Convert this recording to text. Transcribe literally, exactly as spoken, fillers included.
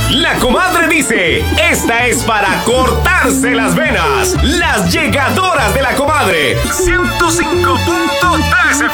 La comadre dice, esta es para cortarse las venas. Las llegadoras de la comadre. ciento cinco punto tres